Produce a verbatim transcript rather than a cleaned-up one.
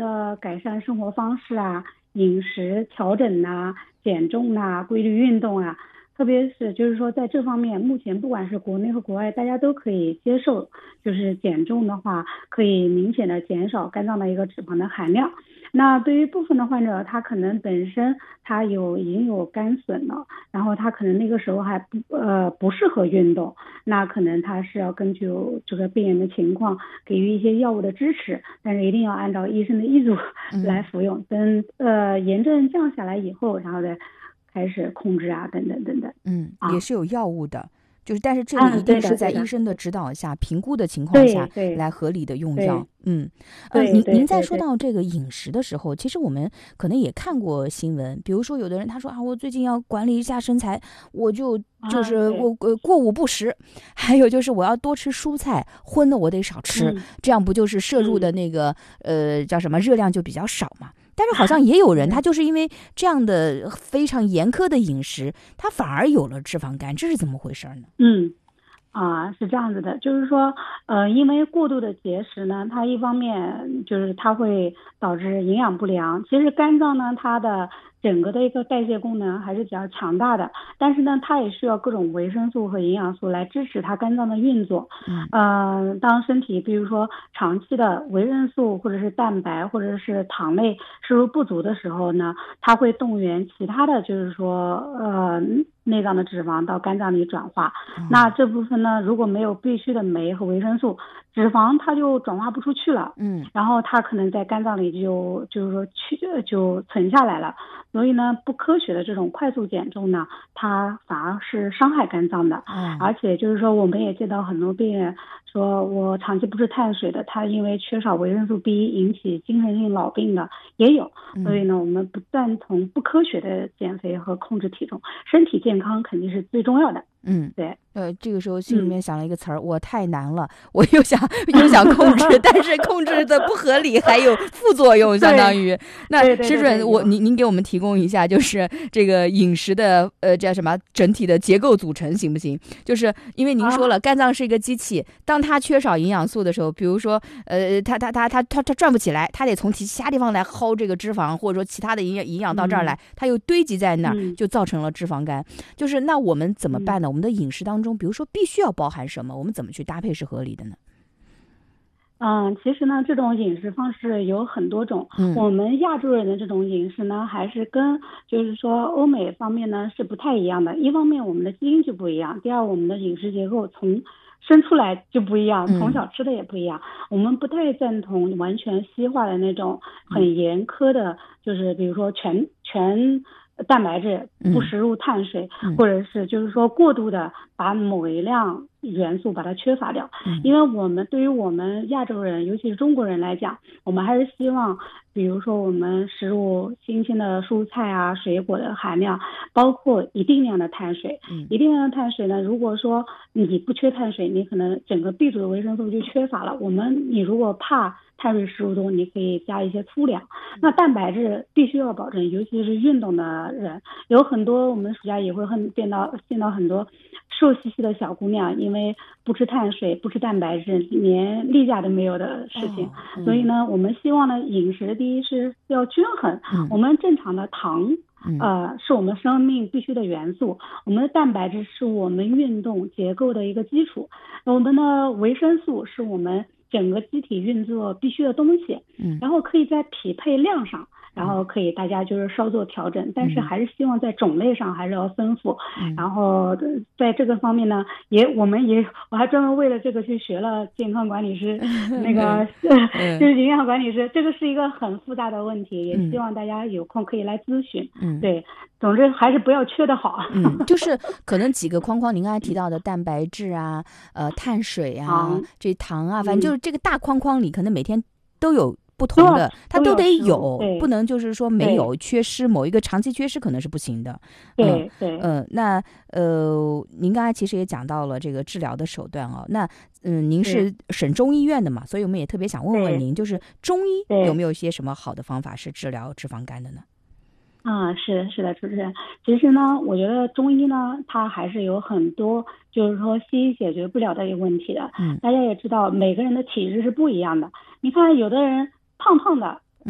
的改善生活方式啊、饮食调整呐、减重呐、规律运动啊，特别是就是说在这方面，目前不管是国内和国外，大家都可以接受，就是减重的话，可以明显的减少肝脏的一个脂肪的含量。那对于部分的患者，他可能本身他有已经有肝损了，然后他可能那个时候还不呃不适合运动，那可能他是要根据这个病人的情况给予一些药物的支持，但是一定要按照医生的医嘱来服用。等呃炎症降下来以后，然后再开始控制啊，等等等等。 嗯， 啊、 也是有药物的。就是，但是这里一定是在医生的指导下、评估的情况下来合理的用药。嗯，呃，您您在说到这个饮食的时候，其实我们可能也看过新闻，比如说有的人他说啊，我最近要管理一下身材，我就就是我呃过午不食，还有就是我要多吃蔬菜，荤的我得少吃， 嗯、 这样不就是摄入的那个、嗯、呃叫什么热量就比较少嘛？但是好像也有人，他就是因为这样的非常严苛的饮食，他反而有了脂肪肝，这是怎么回事呢？ 嗯，啊，是这样子的，就是说，呃，因为过度的节食呢，它一方面就是它会导致营养不良。其实肝脏呢，它的整个的一个代谢功能还是比较强大的，但是呢，它也需要各种维生素和营养素来支持它肝脏的运作。 嗯， 呃，当身体比如说长期的维生素或者是蛋白或者是糖类摄入不足的时候呢，它会动员其他的就是说呃内脏的脂肪到肝脏里转化。 嗯、 那这部分呢，如果没有必需的酶和维生素，脂肪它就转化不出去了。 嗯， 然后它可能在肝脏里就就是说去就存下来了。所以呢，不科学的这种快速减重呢，它反而是伤害肝脏的。 嗯、 而且就是说，我们也见到很多病人说，我长期不吃碳水的，他因为缺少维生素 B 引起精神性老病的也有。所以呢，我们不赞同不科学的减肥和控制体重，身体健康肯定是最重要的。 嗯， 对， 呃，这个时候心里面想了一个词儿、嗯，我太难了，我又想又想控制，但是控制的不合理，还有副作用，相当于。那施主任，我您您给我们提供一下，就是这个饮食的呃叫什么整体的结构组成行不行？就是因为您说了，啊、肝脏是一个机器，当它缺少营养素的时候，比如说呃，它它它它它它转不起来，它得从其他地方来薅这个脂肪，或者说其他的营养营养到这儿来， 嗯、 它又堆积在那儿、 嗯， 就造成了脂肪肝。就是那我们怎么办呢？ 嗯我们的饮食当中，比如说必须要包含什么？我们怎么去搭配是合理的呢？ 嗯，其实呢，这种饮食方式有很多种。 嗯， 我们亚洲人的这种饮食呢，还是跟就是说欧美方面呢是不太一样的。一方面我们的基因就不一样，第二我们的饮食结构从生出来就不一样，从小吃的也不一样。嗯、我们不太赞同完全西化的那种很严苛的，就是比如说全全。蛋白质不食入碳水、 嗯、 或者是就是说过度的把某一样元素把它缺乏掉、 嗯、 因为我们对于我们亚洲人尤其是中国人来讲，我们还是希望比如说我们食入新鲜的蔬菜啊水果的含量，包括一定量的碳水、 嗯、 一定量的碳水呢，如果说你不缺碳水，你可能整个 B 族的维生素就缺乏了。我们你如果怕碳水食物多，你可以加一些粗粮。那蛋白质必须要保证，尤其是运动的人，有很多我们暑假也会很见到见到很多瘦兮兮的小姑娘，因为不吃碳水不吃蛋白质连例假都没有的事情、哦嗯、所以呢我们希望呢饮食第一是要均衡、嗯、我们正常的糖呃，是我们生命必须的元素，我们的蛋白质是我们运动结构的一个基础，我们的维生素是我们整个机体运作必须的东西，嗯，然后可以在匹配量上，然后可以大家就是稍作调整，但是还是希望在种类上还是要丰富，嗯、然后在这个方面呢，也我们也我还专门为了这个去学了健康管理师，那个就是营养管理师，这个是一个很复杂的问题，也希望大家有空可以来咨询，嗯，对，总之还是不要缺的好， 嗯，就是可能几个框框，您刚才提到的蛋白质啊，呃，碳水啊，糖这糖啊，反正就是这个大框框里，可能每天都有不同的，它都得有，不能就是说没有缺失，某一个长期缺失可能是不行的。 对对， 嗯、呃，那呃，您刚才其实也讲到了这个治疗的手段啊，那嗯、呃，您是省中医院的嘛，所以我们也特别想问问您，就是中医有没有一些什么好的方法是治疗脂肪肝的呢？ 啊，是的，是的，主持人。其实呢，我觉得中医呢，它还是有很多，就是说西医解决不了的一个问题的。嗯，大家也知道，每个人的体质是不一样的。你看，有的人胖胖的，